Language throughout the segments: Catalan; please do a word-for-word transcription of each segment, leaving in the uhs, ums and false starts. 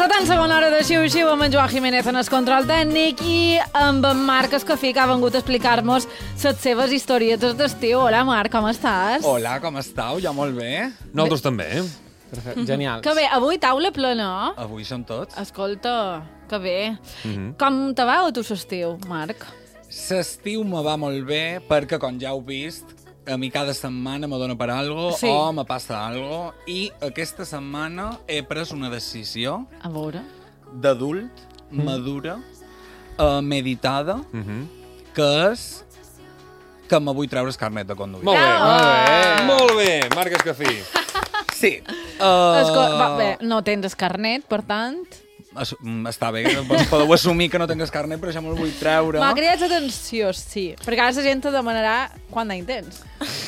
tant, segona hora de Xiu-Xiu amb en Joan Jiménez en el control tècnic i amb en Marc Escafí, que ha vengut a explicar-nos les seves historietes d'estiu. Hola, Marc, com estàs? Hola, com estàu? Jo molt bé. Nosaltres també. Perfecte. Genial. Que bé, avui taula plena. Avui som tots. Escolta, que bé. Mm-hmm. Com te va o tu l'estiu, Marc? L'estiu me va molt bé perquè, com ja heu vist, a mi cada setmana me dona per algo Sí. o me passa algo i aquesta setmana he pres una decisió A veure. d'adult, mm. madura, uh, meditada, Mm -hmm. que és que me vull treure el carnet de conduir. Molt bé, Bravo! molt bé. Molt bé, Marc Escafí. Sí. Uh, Esco va, bé, no tens el carnet, per tant... es- mm, Està bé, podeu assumir que no tinc el carnet, però ja me'l vull treure. M'ha cridat atenció, sí, perquè ara la gent te demanarà quant d'any tens.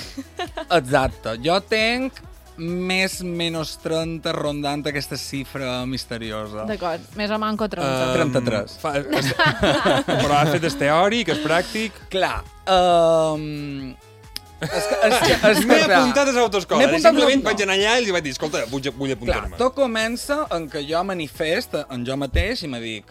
Exacte. Jo tenc més menys trenta rondant aquesta xifra misteriosa. D'acord, més o manco trenta. Um, trenta-tres. Fa, es, però has fet el teòric, és pràctic. Clar. Um, és que, és que, és que, M'he clar, apuntat a l'autoescola. M'he apuntat Simplement no. vaig anar allà i li vaig dir, escolta, vull, vull Clar, apuntar-me. tot comença en què jo manifest en jo mateix i me dic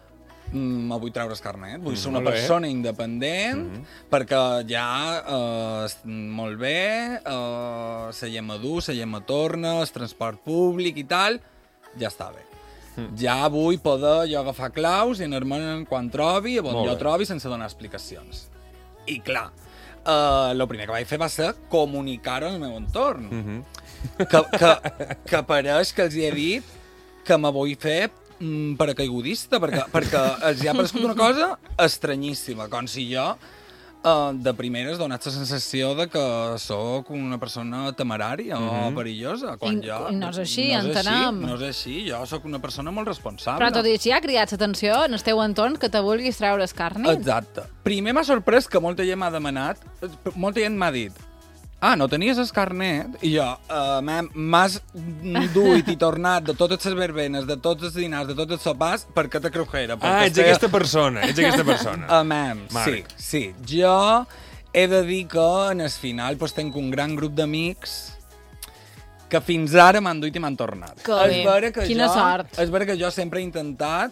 mm, me vull treure el carnet, vull ser una molt bé. persona independent, mm -hmm. perquè ja eh, est- molt bé, eh, la gent m'adu, la gent me torna, el transport públic i tal, ja està bé. Mm. Ja vull poder jo agafar claus i anar-me'n quan trobi, on Molt jo bé. trobi, sense donar explicacions. I clar, el uh, primer que vaig fer va ser comunicar-ho al meu entorn. Mm -hmm. que, que, que pareix que els hi he dit que me vull fer mm, paracaigudista, perquè, perquè els hi ha parescut una cosa estranyíssima, com si jo uh, de primeres donat la sensació de que sóc una persona temerària mm-hmm. o perillosa, quan I- jo... i no és així, no és entenem. així, no és així, jo sóc una persona molt responsable. Però tot i així ha cridat l'atenció en el teu entorn que te vulguis treure el carnet. Exacte. Primer m'ha sorprès que molta gent m'ha demanat, molta gent m'ha dit, ah, no tenies el carnet? I jo, uh, m'has duit i tornat de totes les verbenes, de tots els dinars, de tots els sopars, per què te crujera? Ah, ets aquesta persona, ets aquesta persona. Uh, mem, sí, Marc. sí. Jo he de dir que en el final pues, tenc un gran grup d'amics que fins ara m'han duit i m'han tornat. Que És bé. vera que Quina jo, sort. És vera que jo sempre he intentat,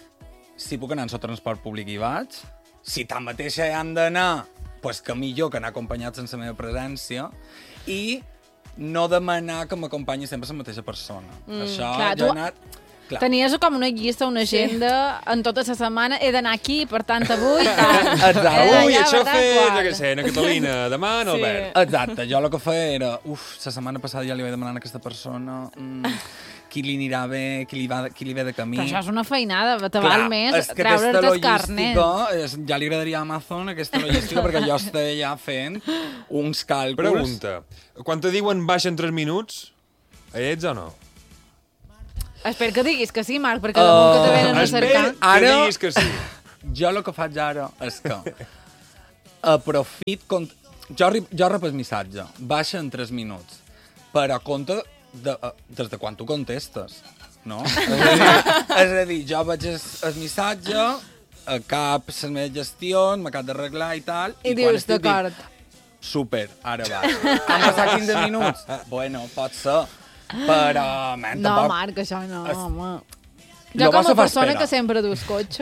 si puc anar en el transport públic i vaig, si tanmateix hi han d'anar, pues que millor que anar acompanyat sense la meva presència, i no demanar que m'acompanyi sempre la mateixa persona. Mm, Això, clar, jo he tu- anat... Clar. Tenies com una llista, una agenda, en tota la setmana he d'anar aquí, per tant avui... Tal. Exacte. He d'anar Ui, allà, això per tant, fet, jo qual. què sé, na Catalina, demà en Sí. Albert. Exacte, jo el que feia era, uf, la setmana passada ja li vaig demanar a aquesta persona mm, qui li anirà bé, qui li, va, qui li ve de camí. Però això és una feinada, te Clar, val més és que treure's aquesta el carnet. logística, és, ja li agradaria a Amazon aquesta logística perquè jo estic ja fent uns càlculs. Pregunta, quan te diuen baixa en tres minuts, hi ets o no? Espero que diguis que sí, Marc, perquè damunt que te venen a Espera cercar... que Ara- diguis que sí. Jo el que faig ara és que aprofit... Cont... Jo, ri- jo rep el missatge, baixa en tres minuts, però a compte de, uh, des de quan tu contestes, no? És a dir, és a dir jo veig el, el missatge, acab les meves gestions, m'acab d'arreglar i tal... I quan dius, estic dic, d'acord. Super, ara va. Han passat quinze minuts? Bueno, pot ser. Però, man, No, tampoc... Marc, això no, Es- home. Lo Jo com vas a a fer persona esperar. que sempre dus cotxe...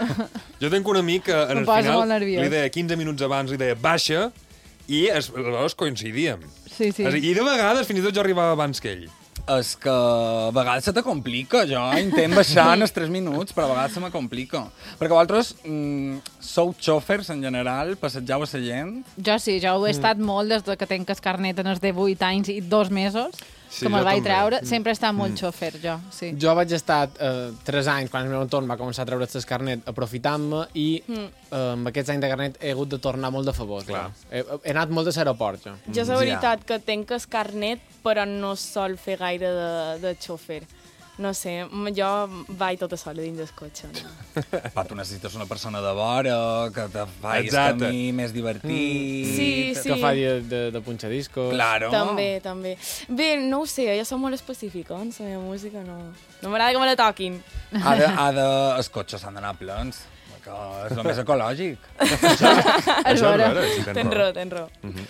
Jo tinc un amic que en Em el posa final molt nerviós. li deia quinze minuts abans, li deia baixa, i es, aleshores coincidíem. Sí, sí. És a dir, I de vegades fins i tot jo arribava abans que ell. És que a vegades se te complica. Jo intent baixar en els tres minuts, però a vegades se me complica. Perquè vosaltres mm, sou xòfers en general, passegeu a la gent. Jo sí, jo ho he estat molt des de que tenc el carnet en els divuit anys i dos mesos, Sí, que me'l jo vaig també. treure. Sempre he estat molt xòfer, jo, sí. Jo vaig estar eh, tres anys, quan el meu entorn va començar a treure's el carnet, aprofitant-me, i eh, amb aquests anys de carnet he hagut de tornar molt de favor. Clar. He, he anat molt a l'aeroport, jo. Jo és la veritat que tenc el carnet, però no sol fer gaire de, de xòfer. No sé, m- jo vaig tota sola dins del cotxe. No? Però tu necessites una persona de vora, que te faci el Exacte. camí més divertit. Sí, sí. Que fa de, de, de punxadiscos. Claro. També, també. Bé, no ho sé, jo soc molt específica, en la meva música no... No m'agrada que me la toquin. Ha de, ha de... Els cotxes s'han d'anar plens, que és el més ecològic. És Això vera. sí, tens Tens raó. raó, tens raó.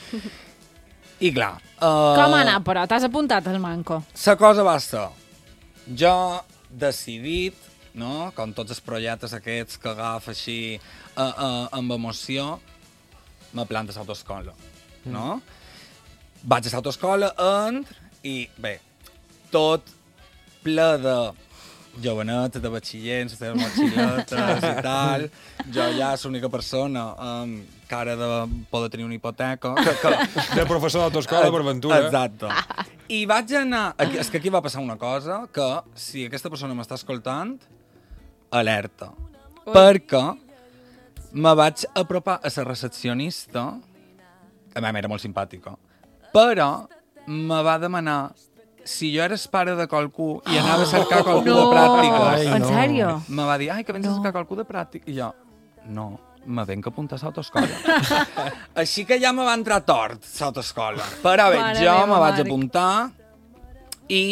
I clar... Uh, Com ha anat, però? T'has apuntat al manco? La cosa va ser... Jo decidit, no? Com tots els projectes aquests que agafa així uh, uh, amb emoció, me plantes a l'autoescola, no? Mm. Vaig a l'autoescola, entro, i bé, tot ple de jovenets, de batxiller, les seves motxiletes i tal. Jo ja és l'única persona amb cara de poder tenir una hipoteca. Que, que... De professor d'autoescola per Ventura. Exacte. I vaig anar... Aquí, és que aquí va passar una cosa, que si aquesta persona m'està escoltant, alerta. Ui. Perquè me vaig apropar a la recepcionista, a mi era molt simpàtica, però me va demanar si jo eres pare de qualcú i anava a cercar qualcú no. de pràctiques. Ai, en no. sèrio? Me va dir, ai, que vens no. a cercar qualcú de pràctic. I jo, no, me venc a apuntar a l'autoescola. Així que ja me va entrar tort l'autoescola. Però bé, Mare jo me vaig Marc. apuntar i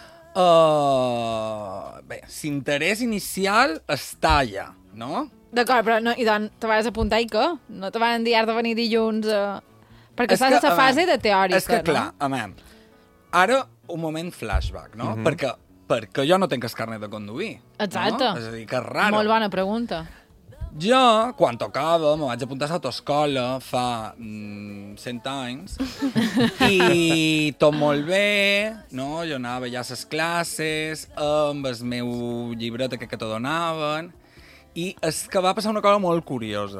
uh, bé, l'interès inicial està allà, no? D'acord, però no, i doncs te vas apuntar i què? No te van dir de venir dilluns? Uh... Perquè és estàs que, a la fase de teòrica, és que, no? clar, a mi, ara un moment flashback, no? Mm -hmm. perquè, perquè jo no tinc el carnet de conduir. Exacte. No? És a dir, que és raro. Molt bona pregunta. Jo, quan tocava, me vaig apuntar a l'autoescola fa mm, cent anys i tot molt bé, no? Jo anava ja a les classes amb el meu llibret que, que te donaven i és que va passar una cosa molt curiosa.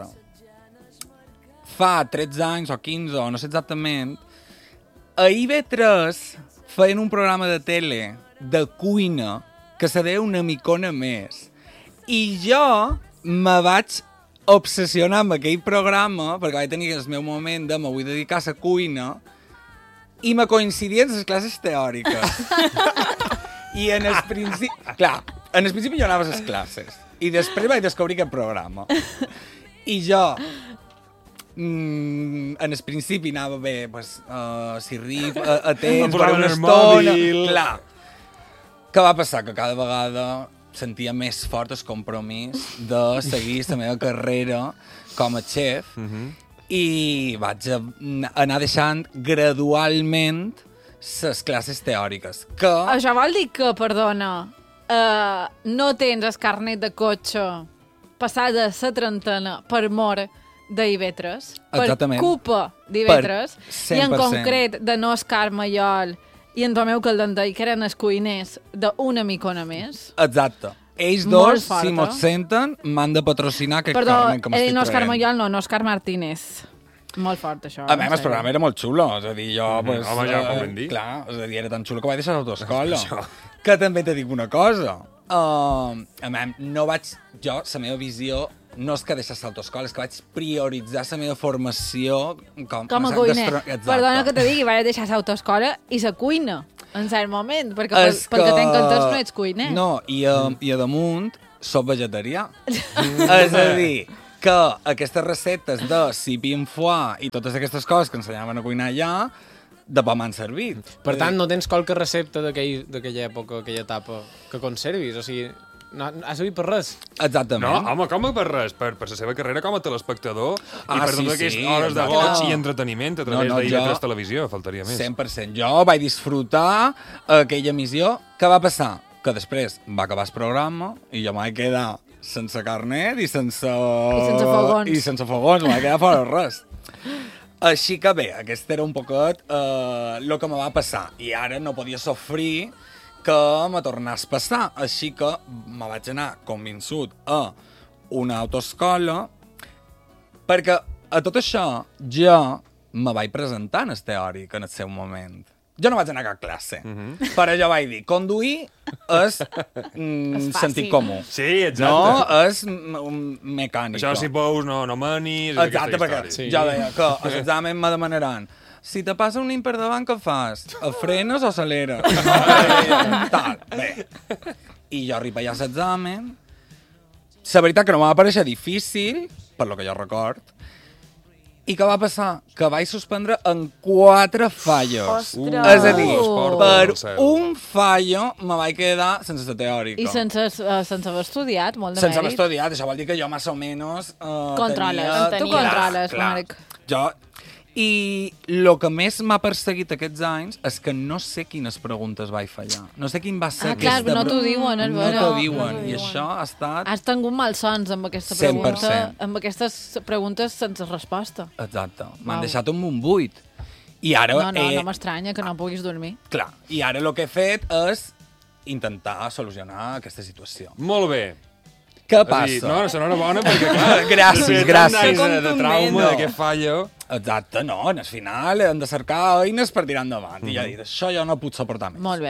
Fa tretze anys o quinze, o no sé exactament, a I V tres feien un programa de tele de cuina que se deia Una micona més. I jo me vaig obsessionar amb aquell programa perquè vaig tenir el meu moment de me vull dedicar a la cuina i me coincidien les classes teòriques. I en el principi... Clar, en el principi jo anava a les classes i després vaig descobrir aquest programa. I jo... Mm, en el principi anava bé, pues, uh, si rif, uh, atents, per una estona... Clar. Què va passar? Que cada vegada sentia més fort el compromís de seguir la meva carrera com a xef uh -huh. i vaig anar deixant gradualment les classes teòriques. Que... Això vol dir que, perdona, uh, no tens el carnet de cotxe passada la trentena per mort d'I V tres, Exactament. per culpa d'I V tres, i en cent per cent. concret de Òscar Mallol i en Tomeu Caldentell, que eren els cuiners d'Una micona més. Exacte. Ells dos, fort, si mos senten, m'han de patrocinar aquest Perdó, carnet que m'estic traient. Perdó, Òscar traient. Mallol no, no Òscar Martínez. Molt fort, això. A mi, el programa era molt xulo, és a dir, jo... Mm, pues, home, ja ho eh, podem dir. Clar, és a dir, era tan xulo que vaig deixar l'autoscola. Que també te dic una cosa. Uh, a mi, no vaig... Jo, la meva visió, no és que deixar l'autoscola, és que vaig prioritzar la meva formació com, com a cuiner. Perdona que te digui, vaig deixar l'autoscola i la cuina, en cert moment, perquè pel, que... pel que tenc entès no ets cuiner. No, i a, i a damunt soc vegetarià. És a dir, que aquestes receptes de cipim foie i totes aquestes coses que ensenyaven a cuinar allà, de pa m'han servit. Per tant, no tens qualque recepta d'aquella època, aquella etapa, que conservis? O sigui, no, no ha servit per res? Exactament. No, home, com per res? Per, per la seva carrera com a telespectador ah, i per sí, totes aquestes sí, hores de exacte. goig i entreteniment a través no, no, d'I V tres jo... Televisió, faltaria més. cent per cent. Jo vaig disfrutar aquella emissió. Què va passar? Que després va acabar el programa i jo m'he quedat sense carnet i sense... I sense fogons. I sense fogons, m'he quedat fora de res. Així que bé, aquest era un poquet eh, el que me va passar. I ara no podia sofrir que me tornés a passar. Així que me vaig anar convençut a una autoescola perquè a tot això jo me vaig presentar en el teòric en el seu moment. Jo no vaig anar a cap classe, uh -huh. però jo vaig dir, conduir és, mm, és sentit comú. Sí, exacte. No, és mecànic. Això, si pous, no, no manis... Exacte, perquè sí. jo deia que a l'examen me demanaran si te passa un nim per davant, què fas? Frenes o acceleres? Tal, bé. I jo arriba ja a l'examen. La veritat que no m'ha aparèixer difícil, per lo que jo record. I què va passar? Que vaig suspendre en quatre fallos. Ostres! És a dir, Uh, per un fallo me vaig quedar sense la teòrica. I sense, uh, sense haver estudiat, molt de Sense haver mèrit. estudiat, això vol dir que jo més o menys... Uh, Controles, tenia... tu tenia- controles, clar, Marc. Jo... I el que més m'ha perseguit aquests anys és que no sé quines preguntes vaig fallar. No sé quin va ser Ah, clar, aquesta... no t'ho diuen, és No vera. t'ho No diuen. t'ho I diuen. això ha estat... Has tingut malsons amb aquesta cent per pregunta, cent. amb aquestes preguntes sense resposta. Exacte. M'han Uau. deixat amb un buit. I ara... No, no, eh, no m'estranya que no puguis dormir. Clar, i ara el que he fet és intentar solucionar aquesta situació. Molt bé. Què És a dir, passa? No, no, s'enhorabona perquè, clar... Gràcies, tant gràcies. d'anys De, de trauma, Contundent. de què fallo... Exacte, no, al final hem de cercar eines per tirar endavant. I ja he dit, això jo no puc suportar més. Molt bé.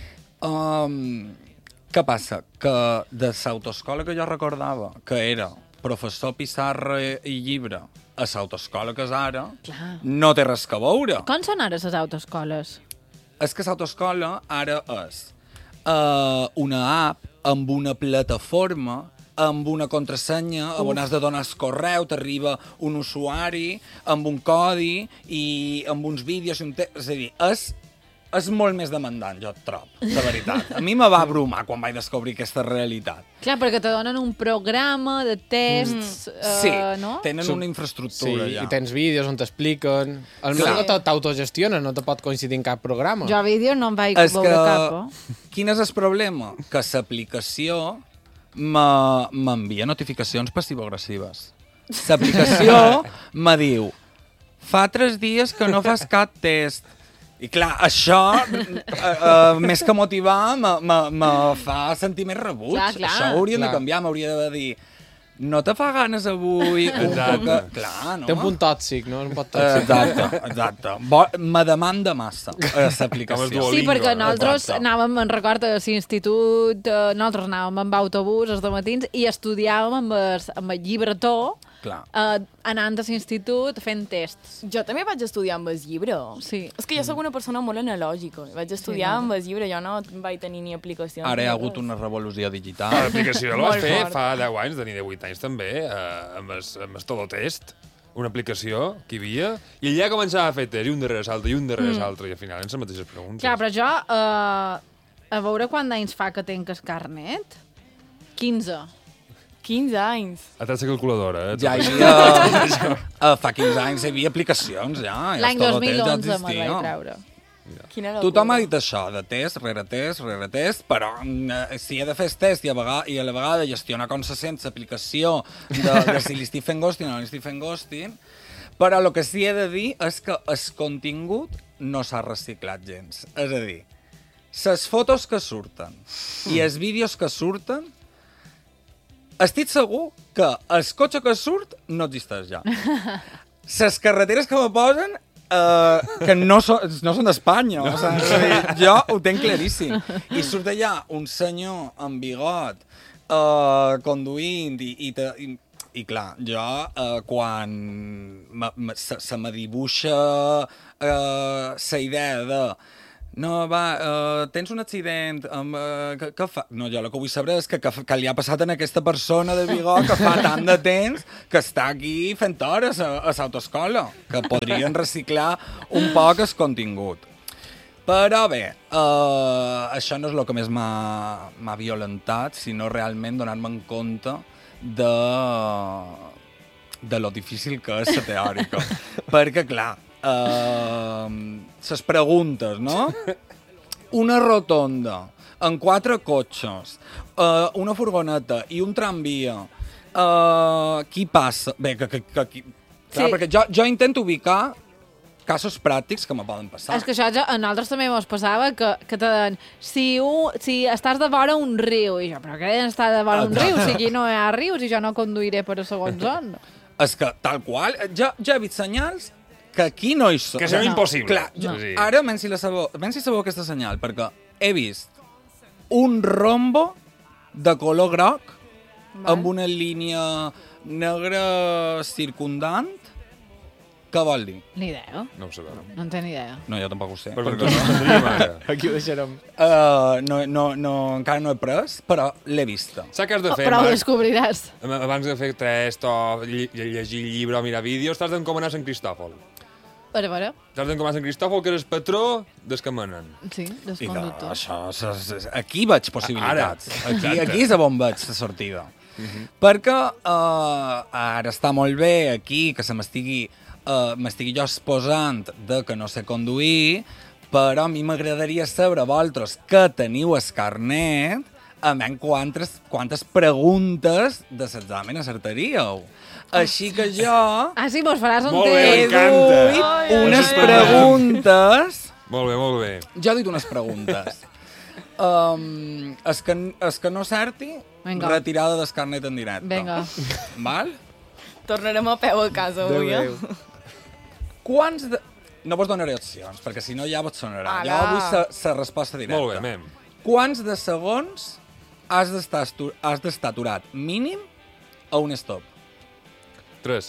Um, què passa? Que de l'autoescola que jo recordava, que era professor pissarra i llibre, a l'autoescola que és ara, Clar. no té res que veure. Com són ara les autoescoles? És que l'autoescola ara és uh, una app amb una plataforma amb una contrasenya, on has de donar el correu, t'arriba un usuari amb un codi i amb uns vídeos i un text. És a dir, és, és molt més demandant, jo et trobo, de veritat. A mi me va abrumar quan vaig descobrir aquesta realitat. Clar, perquè te donen un programa de tests, mm. Sí, uh, no? tenen Sub- una Sí, infraestructura ja. i tens vídeos on t'expliquen. El Clar. meu t'autogestionen, no te pot coincidir en cap programa. Jo a vídeos no em vaig És veure que... cap, eh? Quin és el problema? Que l'aplicació me- m'envia notificacions passivo-agressives. L'aplicació me diu fa tres dies que no fas cap test. I clar, això, uh, uh, més que motivar, me, me, me fa sentir més rebuig. Clar, clar. Això ho haurien Clar. de canviar, m'hauria de dir no te fa ganes avui un Exacte. poc... Clar, no? Té un punt tòxic, no? Un punt Eh, tòxic. Exacte, exacte. Bo, me demanda massa eh, l'aplicació. Com el Duolingo. Sí, perquè no? nosaltres Exacte. anàvem, me'n recordo, a l'institut, eh, nosaltres anàvem amb autobús els matins i estudiàvem amb el, amb el llibretó, Clar. eh, anant a l'institut fent tests. Jo també vaig estudiar amb el llibre. Sí. És que jo sóc una persona molt analògica. Vaig estudiar amb el llibre, jo no vaig tenir ni aplicacions. Ara hi ni ha res. hagut una revolució digital. Ah, l'aplicació la vas Molt fer fort. fa deu anys, tenia divuit anys també, eh, amb el, amb el Todotest, una aplicació que hi havia, i allà començava a fer test, i un darrere l'altre, i un darrere mm. l'altre, i al final eren les mateixes preguntes. Clar, però jo, eh, a veure quant d'anys fa que tenc el carnet? quinze. quinze anys. A través de calculadora, eh? Ja hi havia... uh, fa quinze anys hi havia aplicacions, ja. ja L'any el dos Todotest mil ja onze me'l existia. vaig treure. Quina locura. Tothom ha dit això, de test, rere test, rere test, però mm, si he de fer el test i a, vegada, i a la vegada gestionar com se sent l'aplicació de, de si li estic fent ghosting o no li estic fent ghosting, però el que sí he de dir és que el contingut no s'ha reciclat gens. És a dir, les fotos que surten i els vídeos que surten, estic segur que el cotxe que surt no existeix ja. Les carreteres que me posen Uh, que no, so, no són d'Espanya. O sigui, és a dir, jo ho tenc claríssim. I surt allà un senyor amb bigot uh, conduint i, i, te, i, i clar, jo uh, quan me, me, se, se me dibuixa la uh, idea de no, va, uh, tens un accident, um, uh, que, que fa? No, jo el que vull saber és que, que, que li ha passat a aquesta persona de bigot que fa tant de temps que està aquí fent hores a, a l'autoescola, que podrien reciclar un poc el contingut. Però bé, uh, això no és el que més m'ha violentat, sinó realment donar-me en compte de, de lo difícil que és la teòrica. Perquè, clar, les uh, preguntes, no? Una rotonda, amb quatre cotxes, uh, una furgoneta i un tramvia. Uh, qui passa? Bé, que... que, que, que clar, Sí. perquè jo, jo intento ubicar casos pràctics que me poden passar. És que això ja, a nosaltres també mos passava que, que te deien, si, un, si estàs de vora un riu, i jo, però què està de vora un riu? Si aquí no hi ha rius i jo no conduiré per a segons on. És que, tal qual, jo, jo he vist senyals que aquí no hi són. Que sembla No. impossible. Clar, No. jo, Sí. ara menys la sabó, menys sabó aquesta senyal, perquè he vist un rombo de color groc Val. amb una línia negra circundant. Què vol dir? Ni idea. No ho sabem. No en té ni idea. No, jo tampoc ho sé. Però perquè no ho entendríem ara. Aquí ho deixarem. uh, no, no, no, encara no he pres, però l'he vista. Saps què has de fer, Però ho Marc? descobriràs. Abans de fer test o lle llegir llibre o mirar vídeos, t'has d'encomanar Sant Cristòfol. A veure, a veure. T'has d'encomanar Sant Cristòfol, que és el patró dels que menen. Sí, dels I que conductors. això, s- s- aquí veig possibilitats. Ara. Aquí, Exacte. aquí és on veig la sortida. Uh -huh. Perquè uh, ara està molt bé aquí que se m'estigui uh, m'estigui jo exposant de que no sé conduir, però a mi m'agradaria saber, vosaltres que teniu el carnet, a men quantes, quantes preguntes de l'examen acertaríeu. Així que jo Ah, sí, mos faràs un Molt bé, test. he m'encanta. duit unes Això és preguntes... Molt bé, molt bé. Jo he dit unes preguntes. Um, es, que, es que no certi, Vinga. retirada del carnet en directe. Vinga. Val? Tornarem a peu a casa avui, eh? Quants de... No vos donaré opcions, perquè si no ja vos sonarà. Ala. Jo vull la resposta directa. Molt bé, mem. Quants de segons has d'estar estu- has d'estar aturat mínim a un stop? Tres.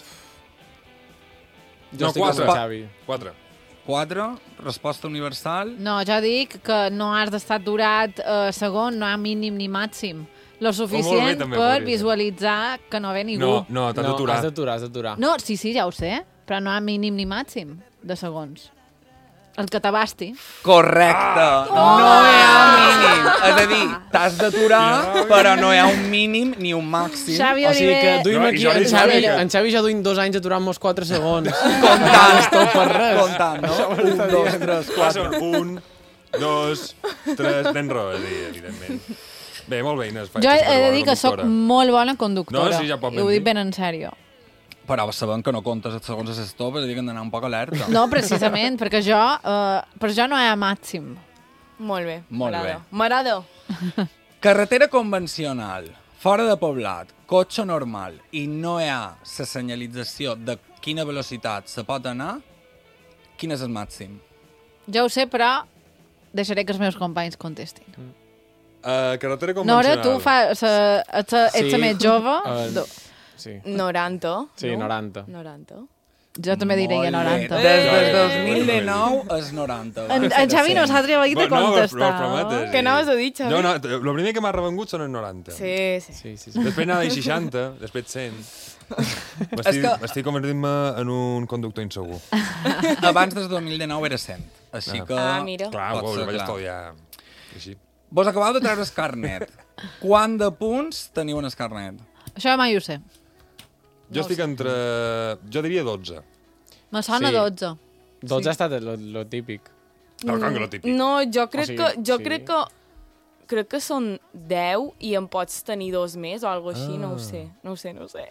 Jo No, estic amb quatre. el Xavi. Quatre. Quatre, resposta universal. No, jo dic que no has d'estar aturat eh, segon, no hi ha mínim ni màxim. Lo suficient també per podria ser. visualitzar que no ve ningú. No, no, t'has No, d'aturar. has d'aturar, has d'aturar. No, sí, sí, ja ho sé, però no hi ha mínim ni màxim de segons. El que t'abasti. Correcte. Ah! No hi ha mínim. És a dir, t'has d'aturar, però no hi ha un mínim ni un màxim. Xavi O sigui que Oliver... duim No, i aquí... Jordi En Xavi, Xavi. en Xavi ja duim dos anys aturant-nos quatre segons. Comptant. Stop per res. Comptant, no? Un, dos, tres, Clar, quatre. són un, dos, tres... Tens raó, és a dir, evidentment. Bé, molt bé, Inés. Jo he de dir que sóc molt bona conductora. No, sí, ja pot I ho ben dic dir. ben en sèrio. Però sabem que no comptes els segons a l'estop, és a dir, que hem d'anar un poc alerta. No, precisament, perquè jo... Eh, per jo no hi ha màxim. Molt bé. Molt bé. M'agrada. M'agrada. Carretera convencional, fora de poblat, cotxe normal, i no hi ha la senyalització de quina velocitat se pot anar, quin és el màxim? Jo ho sé, però deixaré que els meus companys contestin. Uh, carretera Nora, convencional. tu fa, sa, ets, ets Sí. més jove. Eh, Do- Sí, noranta. sí no? noranta. noranta. Jo també diria Molt bé. noranta. Des del Eh, dos mil eh, dinou és noranta. En, en Xavi no s'ha atrevit a Bueno, no, contestar. però- però prometes. Què anaves a dir, Xavi? No, no, el primer que m'ha revengut són els noranta. Sí, sí. Sí, sí, sí. Després anava a dir seixanta, després cent. M'estic que- m'estic convertint-me en un conductor insegur. Abans del dos mil dinou era cent. Així que... Ah, mira. Clar, pot bo, ser, vaig clar. estudiar així. Vos acabeu de treure el carnet. Quant de punts teniu en el carnet? Això mai ho sé. Jo estic entre... Jo diria dotze. Me sona Sí. dotze. dotze ha estat lo, lo típic. Però com que lo típic. No, jo crec O sigui, que... Jo sí. crec que... Crec que són deu i en pots tenir dos més o alguna així, no ho Ah. sé. No ho sé, no ho sé.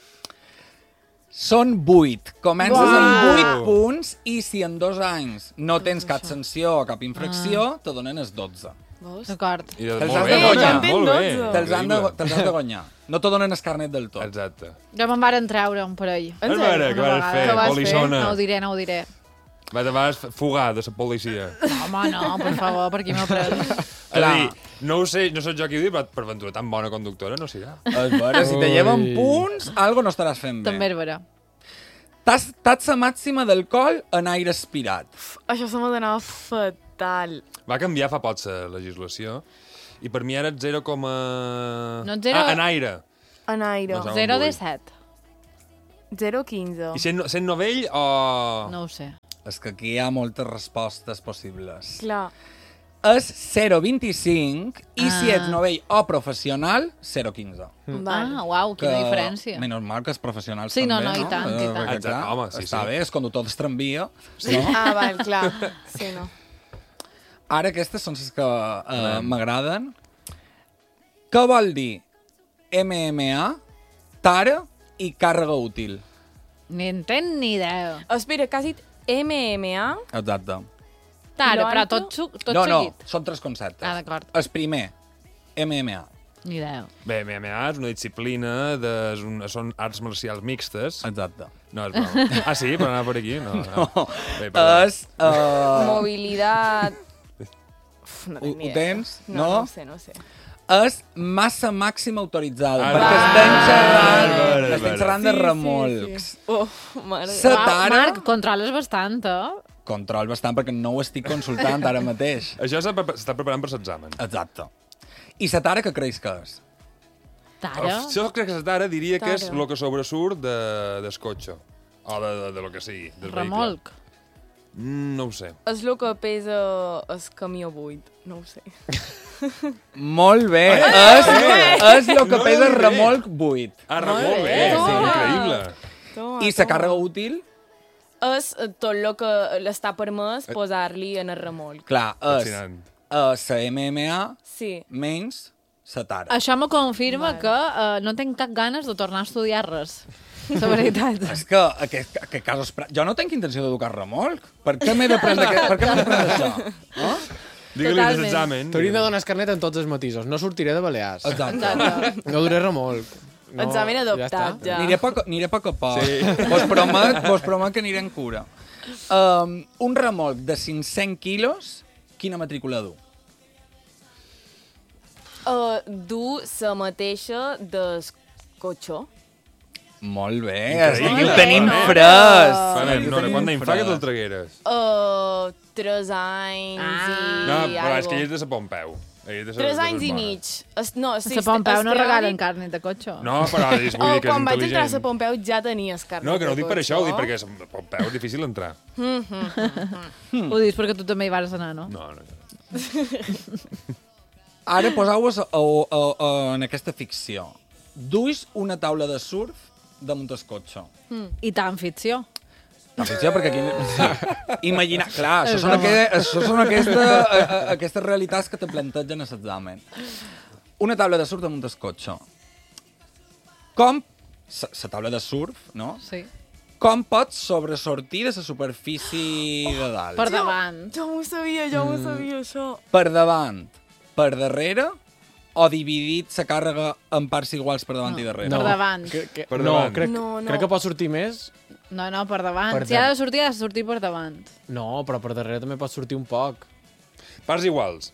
Són vuit. Comences Uau. amb vuit punts i si en dos anys no tens cap sanció o cap infracció, te donen els dotze. Veus? D'acord. I de, Te'ls molt has bé, de molt guanyar. bé, molt bé. Te'ls Te'ls han de, Increïble. te'ls has de guanyar. No te donen el carnet del tot. Exacte. Jo me'n varen treure un parell. En A veure, sèrio? què vas Una fer? vegada. Què vas Polissona. No ho diré, no ho diré. Va, te vas fugar de la policia. Home, no, per favor, per qui m'ha pres? És a Clar. dir, no ho sé, no sóc jo qui ho diu, però per ventura tan bona conductora no serà. És vera, si te Ui. lleven punts, algo no estaràs fent bé. També és vera. Tas- Tatxa màxima d'alcohol en aire aspirat. Això se m'ha d'anar fatal. Va canviar fa poc la legislació i per mi ara és zero coma... No, zero- Ah, en aire. En aire. Doncs- zero de set. zero coma quinze. I sent, sent novell o... No ho sé. És que aquí hi ha moltes respostes possibles. Clar. És zero coma vint-i-cinc i si Ah. ets novell o professional, zero coma quinze. Vale. Ah, uau, quina diferència. Menys mal que els professionals Sí, no, també, no, i tant, i Eh, tant. perquè, Exacte, clar, home, sí, està sí. bé, és conductor del tramvia. Sí. Ah, val, clar. Sí, no. Ara aquestes són les que eh, m'agraden. Què vol dir M M A, tara i càrrega útil? Ni en tenc ni idea. Espera, que has dit M M A? Exacte. Tara, I però l'altre? tot, su- tot no, no, seguit. són tres conceptes. Ah, d'acord. El primer, M M A. Ni idea. Bé, M M A és una disciplina, de, és un, són arts marcials mixtes. Exacte. No, és broma. Ah, sí? Per anar per aquí? No. no. Bé, perdó. És... Uh, Mobilitat... Uf, no ho, tinc ni ho idea. tens? No, No? no ho sé, no ho sé. És massa màxima autoritzada, Ah, perquè vale. estem xerrant, Vale, vale, estem vale. xerrant de Sí, sí, remolcs. sí. Uf, mare de... Sa Uau, tara... Marc, controles bastant, eh? Control bastant, perquè no ho estic consultant ara mateix. Això s'ha pre- s'està preparant per l'examen. Exacte. I sa tara, què creus que és? Tara? Jo crec que ara diria que és Tara. el que sobresurt de, del cotxe. O de, de, de lo que sigui. Del Remolc. vehicle. Mm, no ho sé. És el que pesa el camió buit. No ho sé. Molt bé. És, és el que No pesa era bé. remolc buit. Ah, Molt molt bé. bé. Sí, Toma. increïble. Toma, I sa toma. càrrega útil? és tot el que l'està permès posar-li en el remolc. Clar, és Fascinant. uh, la M M A Sí. menys la tara. Això me confirma Vale. que uh, no tinc cap ganes de tornar a estudiar res. La veritat. És que aquest, aquest casos... Jo no tinc intenció d'educar remolc. Per què m'he d'aprendre aquest... per què m'he d'aprendre això? No? Digue-li Totalment. l'examen. T'hauríem de donar el carnet en tots els matisos. No sortiré de Balears. Exacte. Exacte. No duré remolc. No, Examen adoptat, està. ja. Aniré poc, aniré poc a poc. Sí. Vos, promet, vos promet que aniré en cura. Um, un remolc de cinc-cents quilos, quina matrícula du? Uh, du la mateixa del cotxó. Molt bé, Increïble. aquí ho tenim Molt bé. fresc. Bueno, Aquí ho no, tenim quant d'any fa que fresc. te'l tragueres? Uh, tres anys Ah. i No, però és algo. que ell és de sa Pompeu. Ell és de sa- Tres de ses anys i mones. mig. Es, no, sí, A Pompeu no es regalen teòric- carnet de cotxe. No, però és, vull Oh, dir que és quan vaig entrar a intel·ligent. la Pompeu ja tenies carnet No, que no ho de dic per això, ho dic cotxe. perquè és a Pompeu és difícil entrar. Ho dius perquè tu també hi vas anar, no? No, no. Ara poseu-vos a- a- a- a- en aquesta ficció. Duis una taula de surf damunt el cotxe. I tant ficció. La ficció, perquè aquí... Sí. Imagina... Clar, això són, aqu... això són aquesta, a, a, aquestes realitats que te plantegen a l'examen. Una taula de surf damunt el cotxe. Com... La taula de surf, no? Sí. Com pots sobresortir de la superfície de dalt? Per davant. Jo m'ho sabia, jo m'ho sabia, això. Per davant, per darrere, o dividit la càrrega en parts iguals per davant i darrere? Per davant. Que, que, Per no, davant. crec, No, no. crec que pot sortir més. No, no, per davant. Per Si ha de davant. sortir, ha de sortir per davant. No, però per darrere també pot sortir un poc. Parts iguals.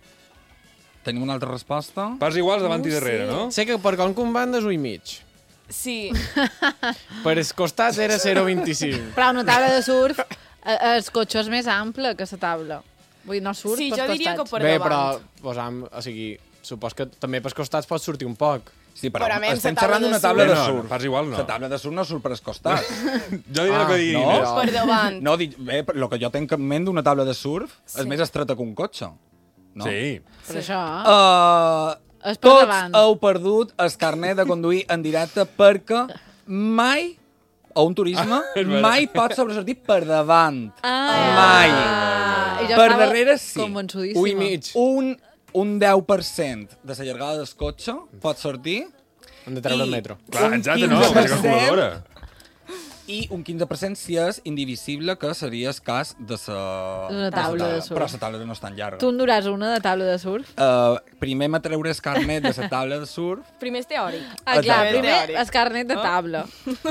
Tenim una altra resposta? Parts iguals davant No i ho darrere, sé. no? Sé que per com un banda és un i mig. Sí. Per els costats era zero coma vint-i-cinc. Però una taula de surf, eh, el cotxe és més ample que la taula. Vull dir, no surt Sí, pels jo diria que costats. per Bé, davant. però posam, o sigui, supos que també pels costats pot sortir un poc. Sí, però, Però a més, estem la taula xerrant d'una de taula surf- de No, no, surf. parts igual no. La taula de surf no surt per als costats. Jo diria Ah, que digui no? més. Però- Per davant. No, dic, bé, el que jo tinc en ment d'una taula de surf Sí. és més estreta que un cotxe. No? Sí. Per això, Uh, És per tots davant. heu perdut el carnet de conduir en directe perquè mai, o un turisme, és veritat. mai pot sobresortir per davant. Ah, Mai. I jo Per estava darrere sí. convençudíssima. Un i mig. Un, un deu per cent de la llargada del cotxe pot sortir Hem de treure I- el metro. Clar, un exacte, no, quinze per és cent calculadora. i un quinze per cent si és indivisible, que seria el cas de la... Una taula de surf. Però la taula no és tan llarga. Tu en duràs una de taula de surf? Uh, primer me treure el carnet de la taula de surf. Primer és teòric. Ah, clar, Exacte. primer Teòric. el carnet de taula.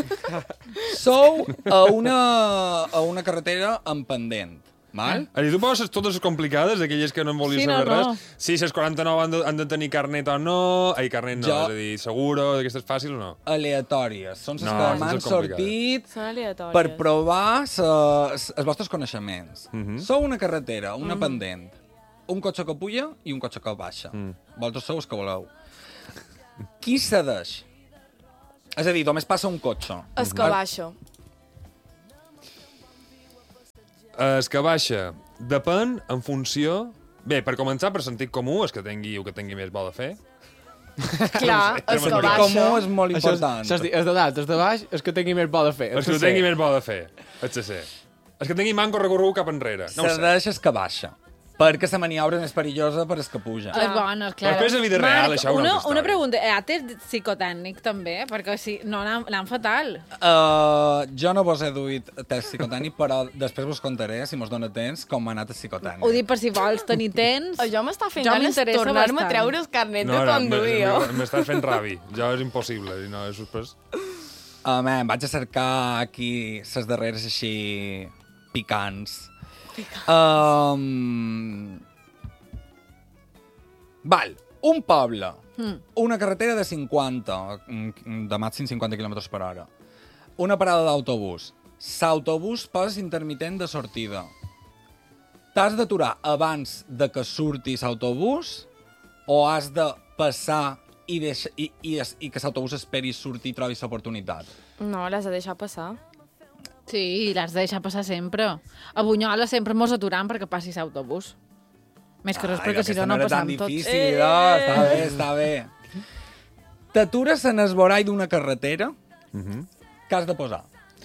Sou a una, a una carretera en pendent, val? I tu poses totes les complicades, aquelles que no en volies Sí, no, saber no. res. Sí, les quaranta-nou han de, han de tenir carnet o no. Ai, carnet no, Jo- és a dir, seguro, d'aquestes fàcil o no? Aleatòries. Són les No, que sense m'han complicades. sortit Són aleatòries. per provar sa, s- els vostres coneixements. Mhm. Sou una carretera, una pendent, un cotxe que puja i un cotxe que baixa. Mm. Vosaltres sou els que voleu. Qui cedeix? És a dir, només passa un cotxe. És que baixa. Es que baixa depèn en funció... Bé, per començar, per sentit comú, és que tingui el que tingui més bo de fer. Clar, és que El baixa. comú és molt Això és, important. això és, dir, és de dalt, és de baix, és que tingui més bo de fer. És que ho tingui més bo de fer. És que sé. És que tingui manco recorregut cap enrere. No ho sé. Cedeix el que baixa. Perquè la maniobra és més perillosa per el que puja. És bona, clar. Però després a vida real, això és una una, altra una història. pregunta. Eh, test psicotècnic, també? Perquè si no, anam, anam fatal. Uh, jo no vos he duit test psicotècnic, però després vos contaré, si mos dona temps, com m'ha anat el psicotècnic. Ho dic per si vols tenir temps. Jo m'està fent Jo ganes m'interessa tornar-me a bastant. treure el carnet No, de no, conduir. m- oh. m- m'estàs fent rabi. Jo és impossible. I no, és suspès. Uh, man, vaig a cercar aquí les darreres així picants. Um... Val, un poble, Mm. una carretera de cinquanta, mm, de màxim cinquanta quilòmetres per hora, una parada d'autobús, l'autobús pas intermitent de sortida. T'has d'aturar abans de que surti l'autobús o has de passar i, deixa, i, i, es- i que l'autobús esperi sortir i trobi l'oportunitat? No, l'has de deixar passar. Sí, l'has de deixar passar sempre. A Bunyola sempre mos aturam perquè passi l'autobús. Més que res, Ai, perquè si aquesta no, no era tan passam tots. difícil, Eh! no? Està bé, està bé. T'atures en el vorall d'una carretera Mhm. que has de posar.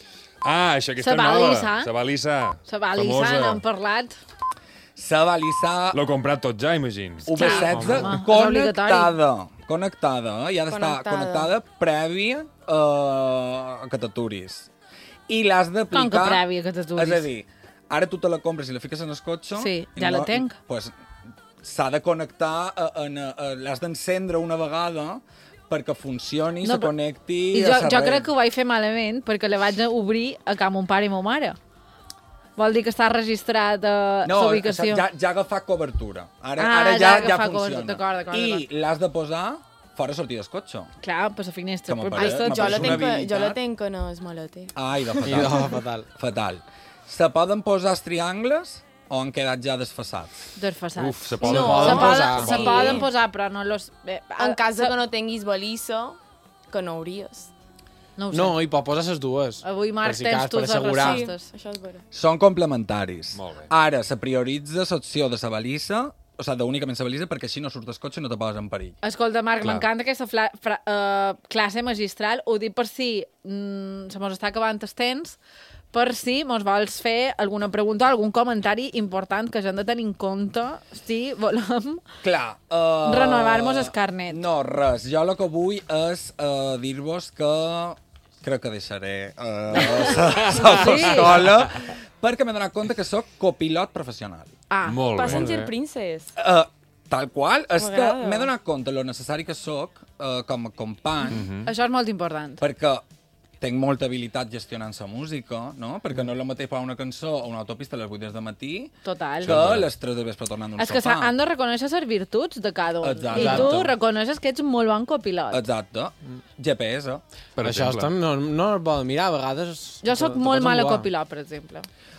Ah, això, aquesta Se va nova. alissar. Se va alissar. Se va alissar, n'hem parlat. Se va alissar L'ho comprat tot ja, imagins. U V setze home, és connectada. Connectada, eh? I ha d'estar Connectada. connectada prèvia uh, a que t'aturis. I l'has d'aplicar... Com que prèvia que t'aturis? És a dir, ara tu te la compres i la fiques en el cotxe... Sí, i ja la tenc. Pues, s'ha de connectar, a, a, a, l'has d'encendre una vegada perquè funcioni, No, se però- connecti... I a jo, sa jo red. crec que ho vaig fer malament perquè la vaig obrir a ca mon pare i ma mare. Vol dir que està registrat a No, l'ubicació. ja, ja ha agafat cobertura. Ara, Ah, ara ja ja, ha ja agafat funciona. cobertura. D'acord, d'acord, I d'acord. l'has de posar fora sortir del cotxe. Clar, per la finestra. Que Per m'apareix- tot. m'apareix Jo la, una tenc, que- jo la habilitat. tenc en el maleter. Ai, de I fatal. no, fatal. Fatal. Se poden posar els triangles o han quedat ja desfassats? Desfassats. Uf, se poden No, Se poden poden, posar. se Sí. poden posar, però no los... Bé, En cas de se- que no tinguis balissa, que no hauries. No ho sé. No, i pot posar les dues. Avui, Marc, Per si tens cas, tu per les assegurar. Sí, respostes. això és vera. Són complementaris. Molt bé. Ara se prioritza l'opció de la balissa, o sigui, d'únicament la balissa, perquè així no surts del cotxe i no te poses en perill. Escolta, Marc, Clar. m'encanta aquesta fla, fra, uh, classe magistral. Ho dic per si mm, se mos està acabant el temps, per si mos vols fer alguna pregunta o algun comentari important que s'han de tenir en compte si volem... Clar. Uh, Renovar-mos el carnet. No, res. Jo el que vull és uh, dir-vos que crec que deixaré uh, l'escola perquè m'he donat compte que sóc copilot professional. Ah, Molt bé. Passenger bé. Princess. Uh, tal qual, és que M'agrada. m'he donat compte lo necessari que sóc uh, com a company, mm -hmm. això és molt important. perquè tinc molta habilitat gestionant la música, no? Perquè no és el mateix posar una cançó a una autopista a les vuit del matí Total. que a les tres del vespre tornant d'un És que sopar. s'ha- han de reconèixer les virtuts de cada un. Exacte. I tu Exacte. reconeixes que ets un molt bon copilot. Exacte. G P S. Per Això exemple. estem, no, no es vol mirar, a vegades... Jo sóc te- te molt pots mala envolar. copilot, per exemple.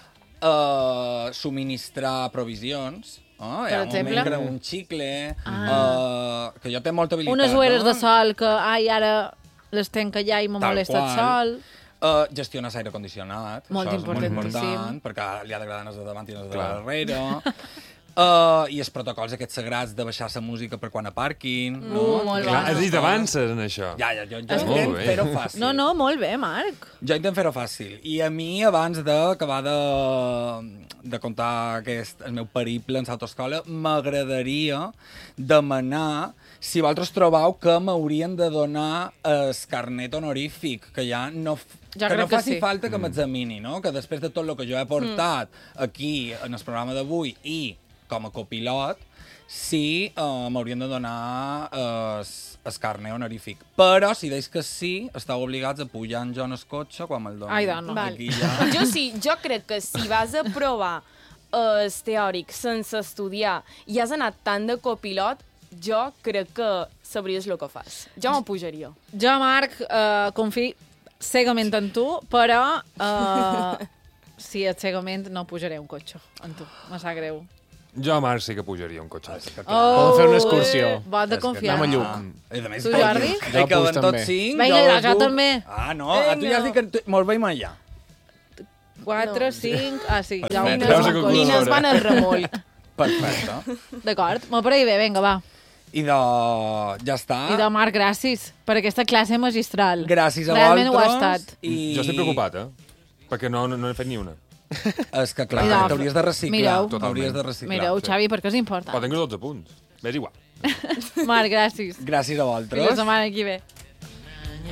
Uh, subministrar provisions. Oh, hi ha Per un exemple? moment que un xicle, ah. uh, que jo tinc molta habilitat. Unes ulleres no? de sol que, ai, ara les tenc allà i me Tal molesta el qual. sol. Uh, gestionar l'aire condicionat. Molt Això és molt importantíssim. important, perquè li ha d'agradar els de davant i els de Clar. darrere. Uh, I els protocols aquests sagrats de baixar la música per quan aparquin. No? Uh, molt Clar, bé. has dit d'avances en això. Ja, ja, jo, jo Molt intent bé. fer-ho fàcil. No, no, molt bé, Marc. Jo intent fer-ho fàcil. I a mi, abans d'acabar de, de contar aquest, el meu periple en l'autoescola, m'agradaria demanar si vosaltres trobeu que m'haurien de donar el carnet honorífic, que ja no, f- Jo que crec no que faci sí. falta que m'examini, no? Que després de tot el que jo he portat aquí en el programa d'avui i com a copilot, sí, uh, m'haurien de donar uh, el carnet honorífic. Però, si deis que sí, estàu obligats a pujar en jo en el cotxe quan me'l donin. Ai, dona. Val. Aquí ja... Jo sí, jo crec que si vas a provar el teòric sense estudiar i has anat tant de copilot, jo crec que sabries el que fas. Jo m'ho pujaria. Jo, Marc, uh, confio cegament en tu, però uh, si ets cegament no pujaré un cotxe en tu. Me sap greu. Jo, Marc, sí que pujaria un cotxe. Oh, fer una excursió. eh, Vot de confiança. Anem a Lluc. Ah, i a més, Tu, com- Jordi? Eh, Jo que puc van també. tots cinc. Vinga, jo jo tu- també. Ah, no, a tu ja has dit que tu- mos veiem allà. quatre, cinc... Ah, sí, ja ho Perfecte. tens Veus en que compte. Ni no es van al remolc. Perfecte. D'acord, m'ho pareix bé, vinga, va. I de... ja està. I de Marc, gràcies per aquesta classe magistral. Gràcies a Realment vosaltres. ho ha estat. I... Jo estic preocupat, eh? Perquè no, no, no he fet ni una. És que, clar, I de- t'hauries de reciclar. Mireu. T'hauries de reciclar. Mireu, sí. Xavi, perquè és Però important. tinc dotze punts. És igual. Marc, gràcies. Gràcies a Fins la vosaltres. setmana que ve.